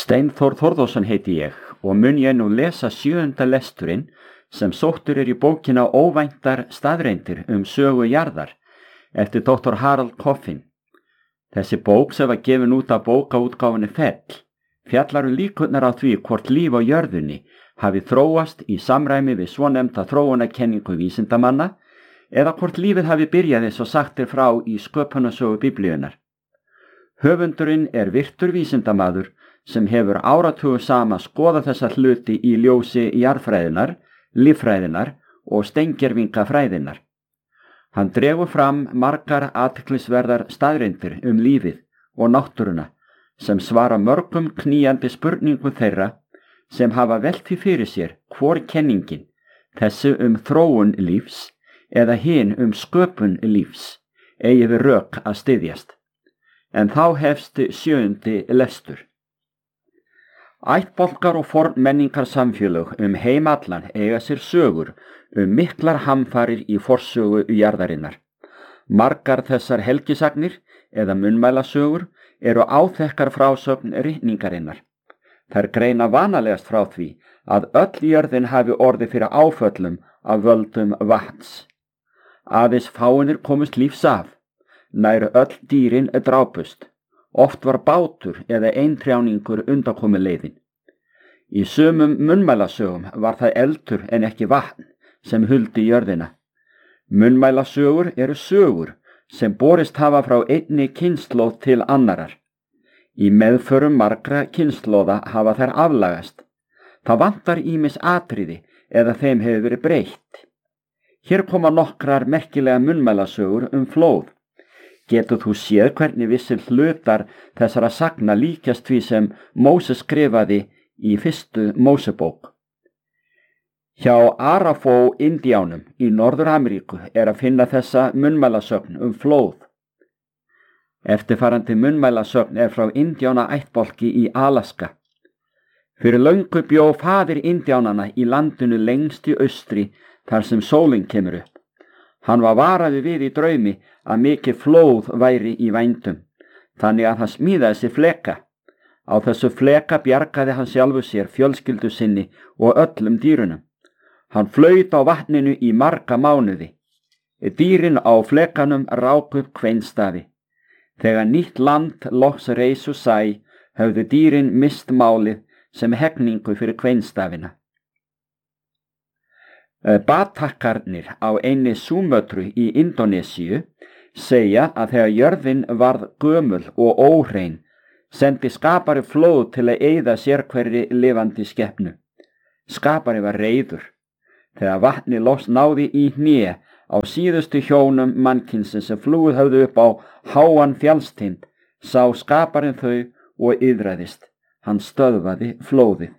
Steinþór Þórðarson heiti ég og mun ég nú lesa 7. lesturinn sem sóttur í bókina Óvæntar staðreyndir sögu jarðar eftir Dr. Harald Coffin. Þessi bók sem var gefin út af bókaútgáfunni Fell fjallar líkurnar á því hvort líf á jörðunni hafi þróast í samræmi við svonefnda þróunarkenningu vísindamanna eða hvort lífið hafi byrjað eins og sagt frá í sköpunarsögu Biblíunnar. Höfundurinn virtur vísindamaður sem hefur áratugu sama skoðað þessa hluti í ljósi jarðfræðinnar, líffræðinnar og steingervingafræðinnar. Hann dregur fram margar athyglisverðar staðreyndir lífið og náttúruna sem svara mörgum knýjandi spurningum þeirra sem hafa velt því fyrir sér hvor kenningin, þessi þróun lífs eða hin sköpun lífs, eigi við rök að styðjast. En þá hefst 7. lestur. Ættbálkar og fornmenningar samfélög heim allan eiga sér sögur miklar hamfarir í forsögu jarðarinnar. Margar þessar helgisagnir eða munnmælasögur eru áþekkar frásögn ritningarinnar. Þær greina vanalegast frá því að öll jörðin hafi orðið fyrir áföllum af völdum vatns. Aðeins fáeinir komust lífs af, nær öll dýrin drápust. Oft var bátur eða eintrjáningur undankomuleiðin. Í sumum munnmælasögum var það eldur en ekki vatn sem huldi jörðina. Munnmælasögur eru sögur sem borist hafa frá einni kynslóð til annarar. Í meðförum margra kynslóða hafa þær aflagast. Það vantar ýmis atriði eða þeim hefur verið breytt. Hér koma nokkrar merkilega munnmælasögur flóð. Getur þú séð hvernig vissir hlutar þessara sagna líkjast því sem Móses skrifaði í 1. Mósebók. Hjá Arafó-Indíánum í Norður-Ameríku að finna þessa munnmælasögn flóð. Eftirfarandi munnmælasögn frá Indíána ættbálki í Alaska. Fyrir löngu bjó faðir Indíánanna í landinu lengst í austri þar sem sólin kemur upp. Hann var varaður við í draumi að mikið flóð væri í vændum, þannig að hann smíðaði sér fleka. Á þessu fleka bjargaði hann sjálfu sér, fjölskyldu sinni og öllum dýrunum. Hann flaut á vatninu í marga mánuði. Dýrin á flekanum ráku upp kveinstafi. Þegar nýtt land loks reis úr sæ, höfðu dýrin mist málið sem hegningu fyrir kveinstafina. Batakkarnir á einni Súmötru í Indónesíu segja að þegar jörðin varð gömul og óhrein, sendi skapari flóð til að eyða sérhverri lifandi skepnu. Skapari var reiður. Þegar vatni loks náði í hné á síðustu hjónum mannkynsins sem flúið höfðu upp á háan fjallstind, sá skaparinn þau og iðraðist. Hann stöðvaði flóðið.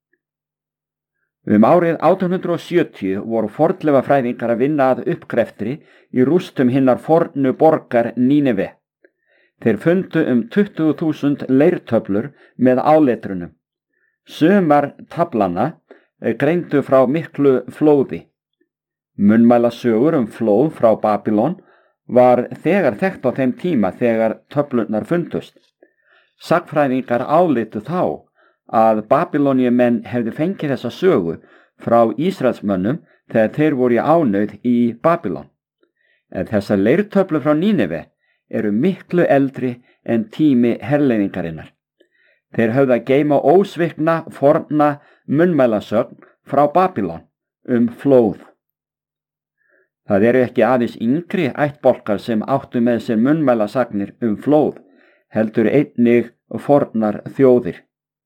Árið 1870 voru fornleifafræðingar að vinna að uppgreftri í rústum hinnar fornu borgar Níneve. Þeir fundu 20.000 leirtöflur með áletrunum. Sumar taflanna greindu frá miklu flóði. Munnmælasögur flóð frá Babylon var þegar þekkt á þeim tíma þegar töflurnar fundust. Sagnfræðingar álitu þá að Babyloniumenn hefðu fengið þessa sögu frá Ísraelsmönnum þegar þeir voru í ánauð í Babylon. En þessar leirtöflur frá Níneve eru miklu eldri en tími herleiðingarinnar. Þeir höfðu að geyma ósvikna forna munnmælasögn frá Babylon flóð. Það eru ekki aðeins yngri ættbálkar sem áttu með sér munnmælasagnir flóð, heldur einnig fornar þjóðir.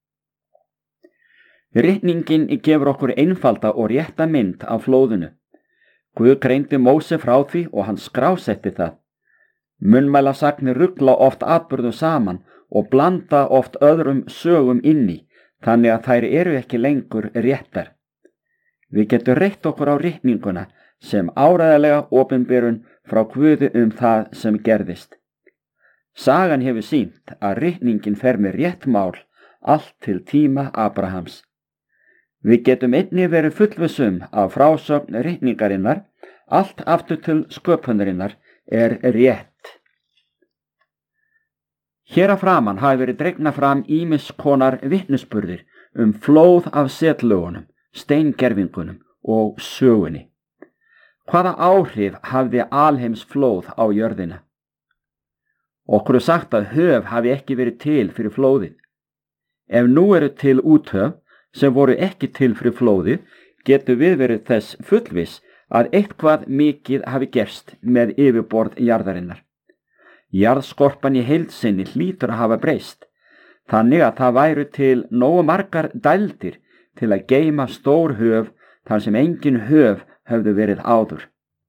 Ritningin gefur okkur einfalda og rétta mynd af flóðinu. Guð greindi Móse frá því og hann skrásetti það. Munnmælasagnir rugla oft atburðum saman og blanda oft öðrum sögum inni, þannig að þær eru ekki lengur réttar. Við getum reitt okkur á ritninguna sem áreiðanlega opinberun frá Guði það sem gerðist. Sagan hefur sýnt að ritningin fer með rétt mál allt til tíma Abrahams. Við getum einnig verið fullvissum að frásögn ritningarinnar allt aftur til sköpunarinnar rétt. Hér að framan hafi verið dregna fram ýmis konar vitnisburðir flóð af setlögunum, steingervingunum og sögunni. Hvaða áhrif hafði alheimsflóð á jörðina? Okkur er sagt að höf hafi ekki verið til fyrir flóðið. Ef nú eru til úthöf sem voru ekki til fyrir flóðið, getur við verið þess fullviss að eitthvað mikið hafi gerst með yfirborð jarðarinnar. Jarðskorpan í heild sinni hlýtur að hafa breyst, þannig að það væru til nógu margar dældir til að geyma stór höf þar sem engin höf höfðu verið áður.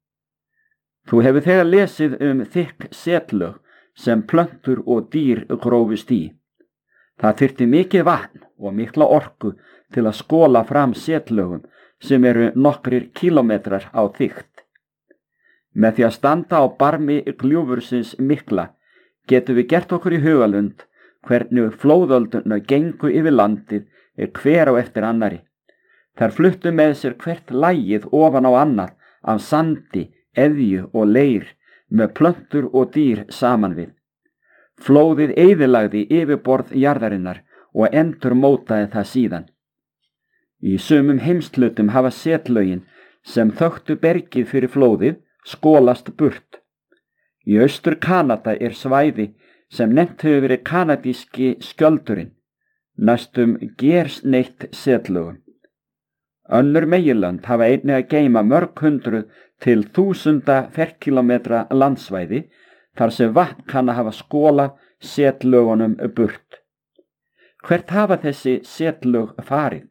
Þú hefur þegar lesið þykk setlög sem plöntur og dýr grófust í. Það þyrfti mikið vatn og mikla orku til að skola fram setlögum sem eru nokkrir kílómetrar á þykkt. Með því að standa á barmi gljúfursins mikla getum við gert okkur í hugalund hvernig flóðöldurnar gengu yfir landið hver á eftir annari. Þær fluttu með sér hvert lagið ofan á annað af sandi, eðju og leir með plöntur og dýr saman við. Flóðið eyðilagði yfirborð jarðarinnar og endurmótaði það síðan. Í sumum heimshlutum hafa setlögin sem þöktu bergið fyrir flóðið skolast burt. Í Austur Kanada er svæði sem nefnt hefur verið kanadíski skjöldurinn, næstum gersneitt setlögum. Önnur meginlönd hafa einnig að geyma mörg hundruð til 1000 ferkílómetra landsvæði þar sem vatn kann að hafa skolað setlögunum burt. Hvert hafa þessi setlög farið?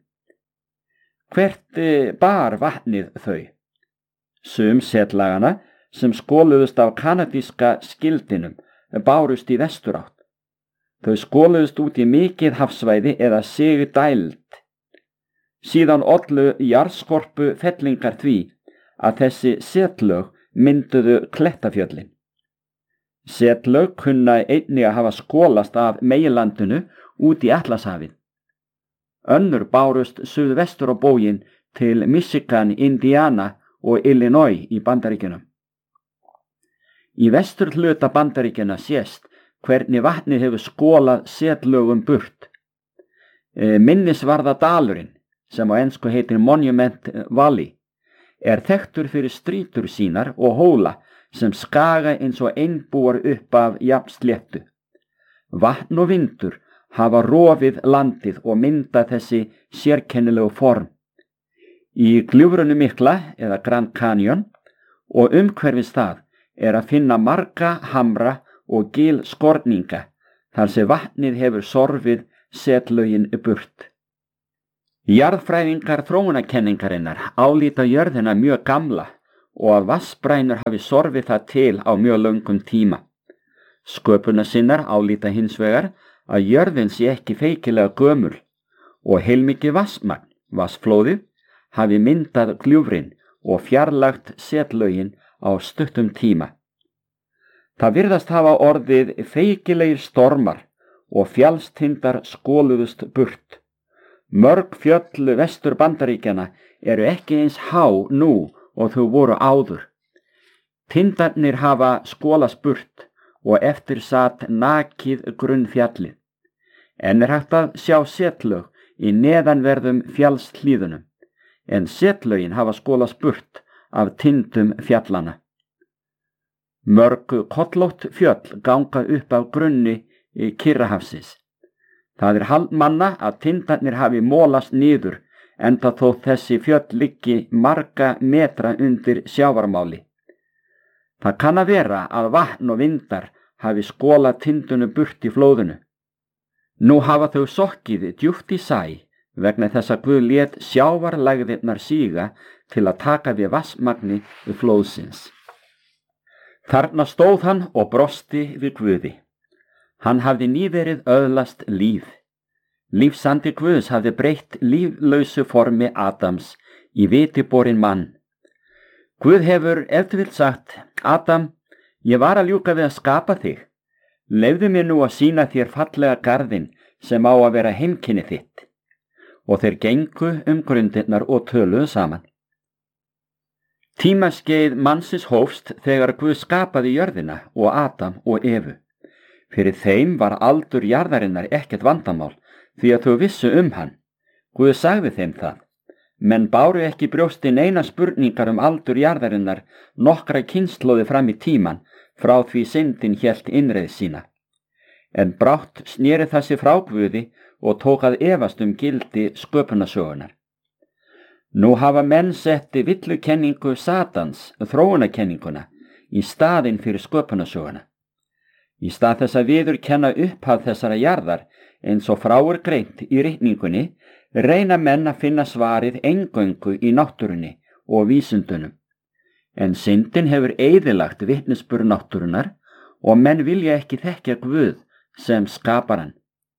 Hvert bar vatnið þau? Sum setlagana sem skoluðust af kanadíska skildinum bárust í vesturátt. Þau skoluðust út í mikið hafsvæði eða sigdæld. Síðan ollu jarðskorpu fellingar því að þessi setlög mynduðu klettafjöllin. Setlög kunna einnig að hafa skolast af meginlandinu út í Atlantshafið. Önnur bárust suðvestur á bóginn til Michigan, Indiana og Illinois í Bandaríkjunum. Í vesturhluta Bandaríkjanna sést hvernig vatnið hefur skolað setlögum burt. Minnisvarða dalurinn, sem á ensku heitir Monument Valley, þekktur fyrir strýtur sínar og hóla sem skaga eins og einbúar upp af jafnsléttu. Vatn og vindur hafa rofið landið og myndað þessi sérkennilegu form. Í gljúfrinu mikla eða Grand Canyon og umhverfis það að finna marga hamra og gil skorninga þar sem vatnið hefur sorfið setlögin burt. Jarðfræðingar þróunarkenningarinnar álíta jörðina mjög gamla og að vatnsbrænur hafi sorfið það til á mjög löngum tíma. Sköpunarsinnar álíta hins vegar að jörðin sé ekki feikilega gömul og heilmikið vatnsmagn, vatnsflóðið, hafi myndað gljúfrin og fjarlægt setlögin á stuttum tíma. Það virðast hafa orðið feikilegir stormar og fjallstindar skoluðust burt. Mörg fjöll vestur Bandaríkjanna eru ekki eins há nú og þau voru áður. Tindarnir hafa skolast burt og eftir sat nakið grunnfjallið. En hægt að sjá setlög í neðanverðum fjallshlíðunum, en setlögin hafa skolast burt af tindum fjallana. Mörg kollótt fjöll ganga upp af grunni í Kyrrahafsins. Það haldmanna að tindarnir hafi mólast niður, enda þótt þessi fjöll liggi marga metra undir sjávarmáli. Það kann að vera að vatn og vindar hafi skolað tindunum burt í flóðinu. Nú hafa þau sokkið djúpt í sæ vegna þess að Guð lét sjávarlægðirnar síga til að taka við vatnsmagni við flóðsins. Þarna stóð hann og brosti við Guði. Hann hafði nýverið öðlast líf. Lífsandi Guðs hafði breytt líflausu formi Adams í vitiborinn mann. Guð hefur ef til vill sagt: Adam, ég var að ljúka við að skapa þig. Leyfðu mér nú að sýna þér fallega garðinn sem á að vera heimkynni þitt. Og þeir gengu grundirnar og töluðu saman. Tímaskeið mannsins hófst þegar Guð skapaði jörðina og Adam og Evu. Fyrir þeim var aldur jarðarinnar ekkert vandamál, því að þau vissu hann. Guð sagði þeim það. Menn báru ekki brjósti neina spurningar aldur jarðarinnar nokkra kynslóði fram í tíman frá því syndin hélt innreið sína. En brátt sneri það sig frá Guði og tók að efast gildi sköpunarsögunar. Nú hafa menn setti villukenningu Satans, þróunarkenninguna, í staðinn fyrir sköpunarsöguna. Í stað þess að viðurkenna upphaf þessara jarðar eins og frá greint í ritningunni, reyna menn að finna svarið eingöngu í náttúrunni og vísindunum. En syndin hefur eyðilagt vitnisburð náttúrunnar og menn vilja ekki þekkja Guð sem skaparann.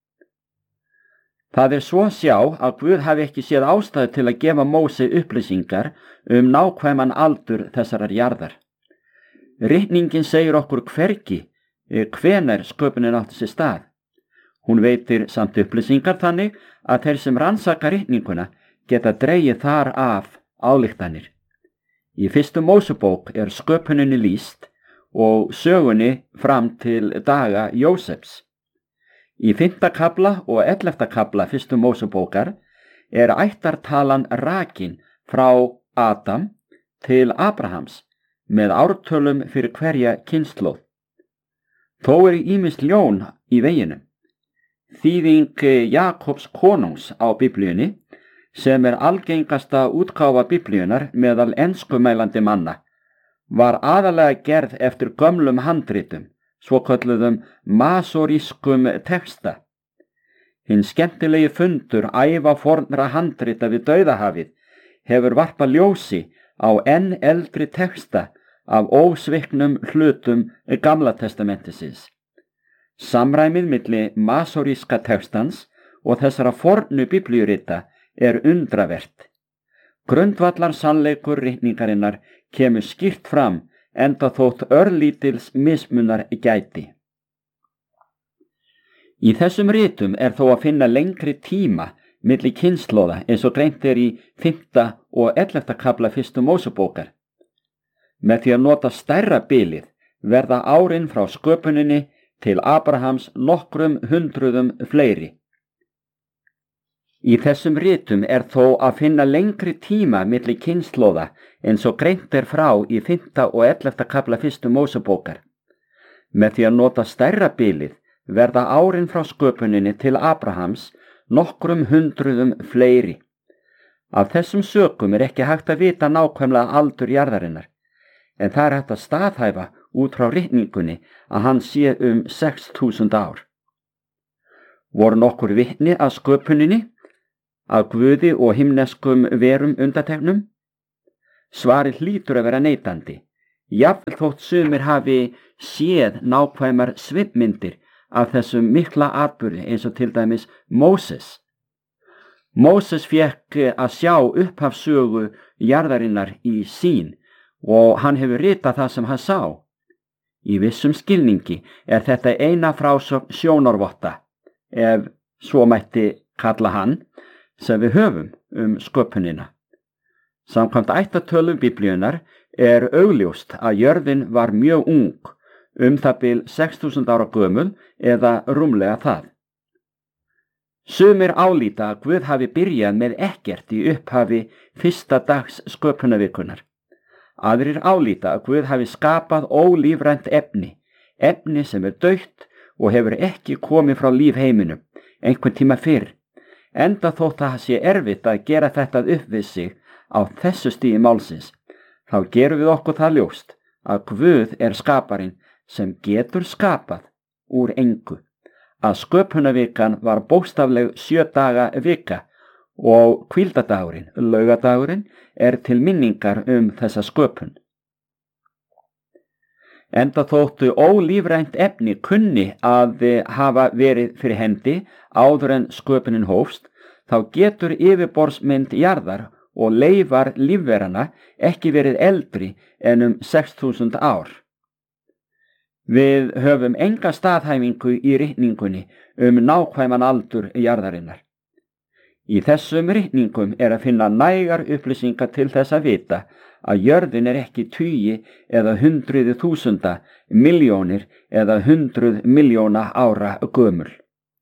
Það svo sjá að Guð hafi ekki séð ástæðu til að gefa Móse upplýsingar nákvæman aldur þessarar jarðar. Ritningin segir okkur hvergi hvenær sköpunin átti sér stað. Hún veitir samt upplýsingar þannig að þeir sem rannsaka ritninguna geta dregið þar af ályktanir. Í fyrstu Mósebók sköpuninni lýst og sögunni fram til daga Jósefs. Í 5. kafla og 11. kafla fyrstu Mósebókar ættartalan rakin frá Adam til Abrahams með ártölum fyrir hverja kynslóð. Þó ýmis ljón í veginum. Þýðing Jakobs konungs á Biblíunni, sem algengasta útgáfa Biblíunar meðal enskumælandi manna, var aðalega gerð eftir gömlum handritum, svokölluðum masorískum texta. Hinn skemmtilegi fundur ævafornra handrita við Dauðahafið hefur varpað ljósi á enn eldri texta af ósviknum hlutum Gamla testamentisins. Samræmið milli masoríska textans og þessara fornu biblíurita undravert. Grundvallar sannleikur ritningarinnar kemur skýrt fram enda þótt örlítils mismunar gæti. Í þessum ritum þó að finna lengri tíma milli kynslóða eins og greint í 5. og 11. kafla fyrstu Mósebókar. Með því að nota stærra bilið verða árin frá sköpuninni til Abrahams nokkrum hundruðum fleiri. Í þessum ritum þó að finna lengri tíma milli kynslóða eins og greint frá í 5. og 11. kafla fyrstu Mósebókar. Með því að nota stærra bilið verða árin frá sköpuninni til Abrahams nokkrum hundruðum fleiri. Af þessum sökum ekki hægt að vita nákvæmlega aldur jarðarinnar, en það hægt að staðhæfa út frá ritningunni að hann sé 6.000 ár. Voru nokkur vitni að sköpuninni, að Guði og himneskum verum undanteknum? Svarið hlýtur að vera neitandi. Jafnvel þótt sumir hafi séð nákvæmar svipmyndir af þessum mikla atburði eins og til dæmis Móses. Móses fékk að sjá upphafssögu jarðarinnar í sýn og hann hefur ritað það sem hann sá. Í vissum skilningi þetta eina frásögn sjónarvotta, ef svo mætti kalla hann, sem við höfum sköpunina. Samkvæmt ættartölum Biblíunnar augljóst að jörðin var mjög ung, það bil 6.000 ára gömul eða rúmlega það. Sumir álíta að Guð hafi byrjað með ekkert í upphafi fyrsta dags sköpunarvikunar. Aðrir álíta að Guð hafi skapað ólífrænt efni sem dautt og hefur ekki komið frá lífheiminum einhvern tíma fyrr, enda þótt það sé erfitt að gera þetta upp við sig á þessu stigi málsins. Þá gerum við okkur það ljóst að Guð skaparinn sem getur skapað úr engu, að sköpunarvikan var bókstafleg 7 daga vika og hvíldadagurinn, laugadagurinn, til minningar þessa sköpun. Enda þóttu ólífrænt efni kunni að hafa verið fyrir hendi áður en sköpunin hófst, þá getur yfirborðsmynd jarðar og leifar lífverana ekki verið eldri en 6.000 ár. Við höfum enga staðhæfingu í ritningunni nákvæman aldur jarðarinnar. Í þessum ritningum að finna nægar upplýsingar til þess að vita að jörðin ekki tugi eða hundruði þúsunda, milljónir eða 100 milljóna ára gömul.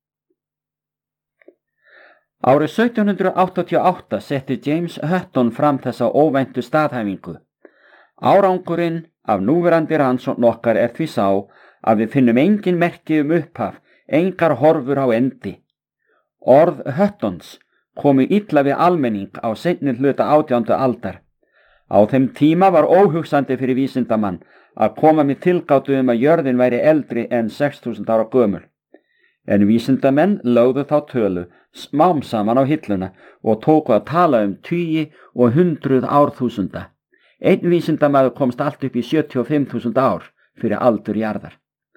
Árið 1788 setti James Hutton fram þessa óvæntu staðhæfingu. Árangurinn af núverandi rannsókn okkar því sá að við finnum engin merki upphaf, engar horfur á endi. Orð Huttons komu illa við almenning á seinni hluta 18. aldar. Á þeim tíma var óhugsandi fyrir vísindamann að koma með tilgátu að jörðin væri eldri en 6000 ára gömul. En vísindamenn lögðu þá tölu smám saman á hilluna og tóku að tala tugi og 100 árþúsunda. Einn vísindamaður komst allt upp í 75.000 ár fyrir aldur jarðar.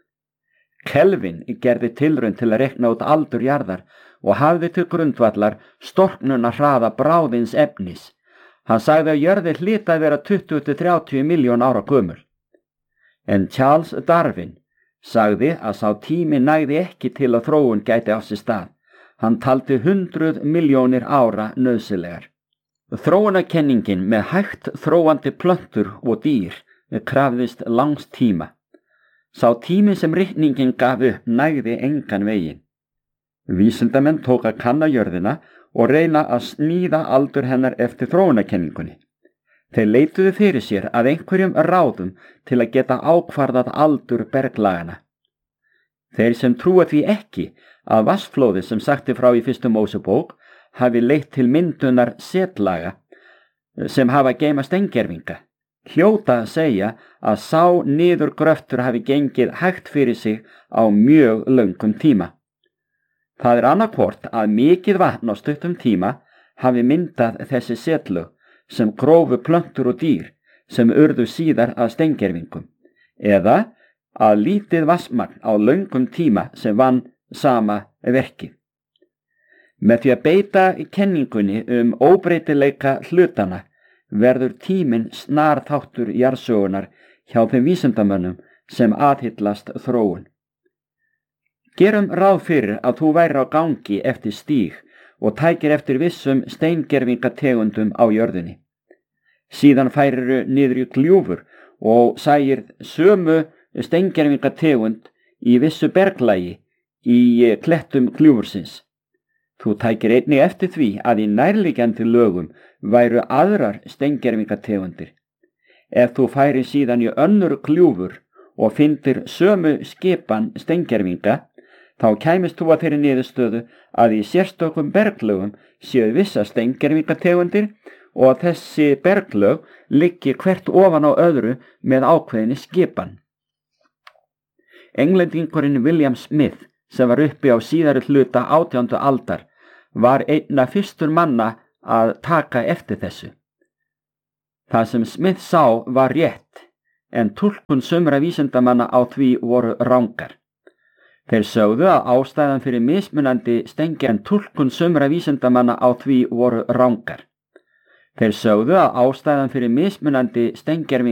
Kelvin gerði tilraun til að reikna út aldur jarðar og hafði til grundvallar storknuna hraða bráðins efnis. Hann sagði að jörðin hlyti að vera 20-30 miljón ára gömul. En Charles Darwin sagði að sá tími nægði ekki til að þróun gæti á sér stað. Hann taldi 100 milljónir ára nauðsynlegar. Þróunarkenningin með hægt þróandi plöntur og dýr krafðist langs tíma. Sá tími sem reikningin gaf upp nægði engan veginn. Vísindamenn tók að kanna jörðina og reyna að sníða aldur hennar eftir þróunarkenningunni. Þeir leituðu fyrir sér að einhverjum ráðum til að geta ákvarðað aldur berglagana. Þeir sem trúa því ekki að vatnsflóðið sem sagti frá í fyrstu Mósebók hafi leitt til myndunar setlaga sem hafa geyma steingervinga, hljóta að segja að sá niðurgröftur hafi gengið hægt fyrir sig á mjög löngum tíma. Það annarkvort að mikið vatn á stuttum tíma hafi myndað þessi setlög sem grófu plöntur og dýr sem urðu síðar að steingervingum, eða að lítið vatnsmagn á löngum tíma sem vann sama verkið. Með því að beita kenningunni óbreytileika hlutana verður tíminn snar þáttur jarðsögunar hjá þeim vísindamönnum sem aðhyllast þróun. Gerum ráð fyrir að þú væri á gangi eftir stíg og tækir eftir vissum steingervingategundum á jörðinni. Síðan færirðu niður í gljúfur og sæir sömu steingervingategund í vissu berglagi í klettum gljúfursins. Þú tækir einnig eftir því að í nærliggjandi lögum væru aðrar steingervingategundir. Ef þú færir síðan í önnur gljúfur og fyndir sömu skipan steingervinga, þá kæmist þú að þeirri niðurstöðu að í sérstökum berglögum séu vissar steingervingategundir og að þessi berglög liggi hvert ofan á öðru með ákveðinni skipan. Englendingurinn William Smith, sem var uppi á síðari hluta 18. aldar, var einna fyrstur manna að taka eftir þessu. Það sem Smith sá var rétt, en túlkun sumra vísindamanna á því voru rangar. Þeir sögðu að ástæðan fyrir mismunandi steingervinga túlkun sumra vísindamanna á því voru rangar. Þeir sögðu að ástæðan fyrir mismunandi steingervinga